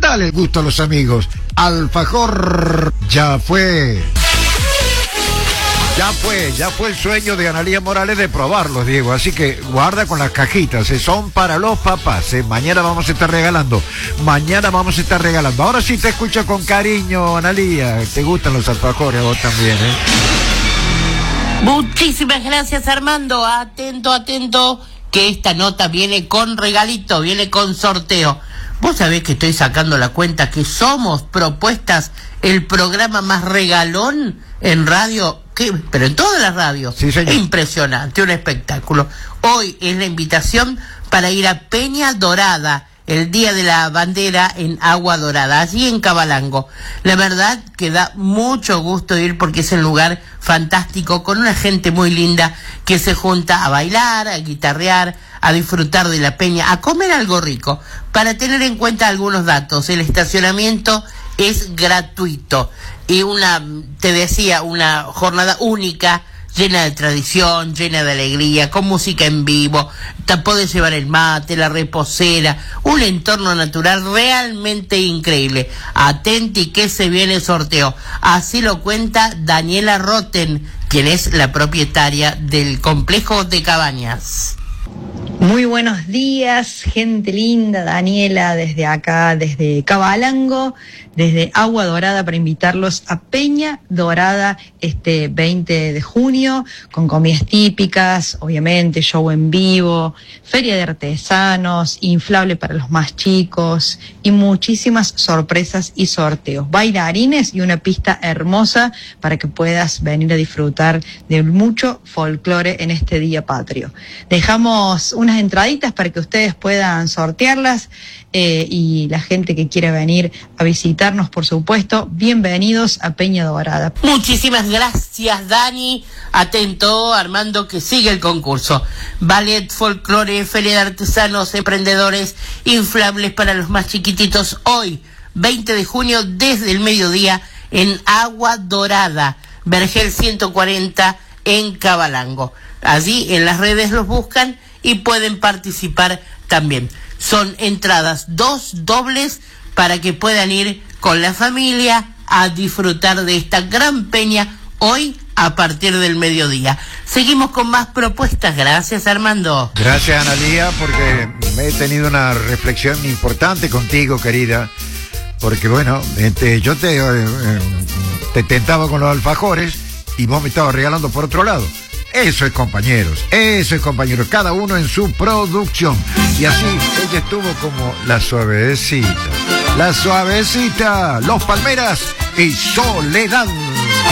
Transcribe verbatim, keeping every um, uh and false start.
Dale el gusto a los amigos. Alfajor ya fue. Ya fue, ya fue el sueño de Analía Morales de probarlos, Diego. Así que guarda con las cajitas, ¿eh? Son para los papás, ¿eh? Mañana vamos a estar regalando. Mañana vamos a estar regalando. Ahora sí te escucho con cariño, Analía. Te gustan los alfajores a vos también, ¿eh? Muchísimas gracias, Armando. Atento, atento, que esta nota viene con regalito, viene con sorteo. Vos sabés que estoy sacando la cuenta que Somos Propuestas, el programa más regalón en radio, que, pero en todas las radios. Sí, señor. Impresionante, un espectáculo. Hoy es la invitación para ir a Peña Dorada, el Día de la Bandera en Agua Dorada, allí en Cabalango. La verdad que da mucho gusto ir porque es un lugar fantástico, con una gente muy linda que se junta a bailar, a guitarrear, a disfrutar de la peña, a comer algo rico. Para tener en cuenta algunos datos, el estacionamiento es gratuito y una, te decía, una jornada única, llena de tradición, llena de alegría, con música en vivo. Te podés llevar el mate, la reposera, un entorno natural realmente increíble. Atenti que se viene el sorteo. Así lo cuenta Daniela Roten, quien es la propietaria del complejo de cabañas. Muy buenos días, gente linda, Daniela desde acá, desde Cabalango, desde Agua Dorada, para invitarlos a Peña Dorada este veinte de junio, con comidas típicas, obviamente, show en vivo, feria de artesanos, inflable para los más chicos y muchísimas sorpresas y sorteos, bailarines y una pista hermosa para que puedas venir a disfrutar de mucho folclore en este día patrio. Dejamos unas entraditas para que ustedes puedan sortearlas eh, y la gente que quiera venir a visitarnos, por supuesto, bienvenidos a Peña Dorada. Muchísimas gracias, Dani. Atento, Armando, que sigue el concurso. Ballet, folclore, feria de artesanos, emprendedores, inflables para los más chiquititos. Hoy, veinte de junio, desde el mediodía, en Agua Dorada, Vergel ciento cuarenta, en Cabalango. Allí en las redes los buscan y pueden participar también. Son entradas dos dobles para que puedan ir con la familia a disfrutar de esta gran peña hoy a partir del mediodía. Seguimos con más propuestas. Gracias, Armando. Gracias, Analía, porque he tenido una reflexión importante contigo, querida. Porque bueno, este, yo te, eh, te tentaba con los alfajores y vos me estabas regalando por otro lado. Eso es compañeros, eso es compañeros, cada uno en su producción. Y así ella estuvo como la suavecita, la suavecita, Los Palmeras y Soledad.